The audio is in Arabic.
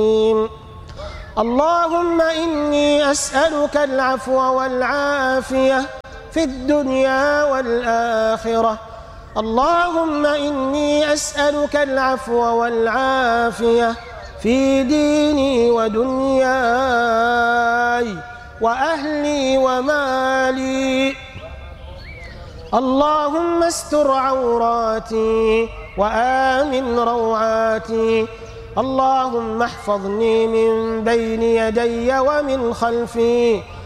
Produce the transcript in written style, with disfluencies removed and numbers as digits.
اللهم إني أسألك العفو والعافية في الدنيا والآخرة. اللهم إني أسألك العفو والعافية في ديني ودنياي وأهلي ومالي. اللهم استر عوراتي وآمن روعاتي. اللهم احفظني من بين يدي ومن خلفي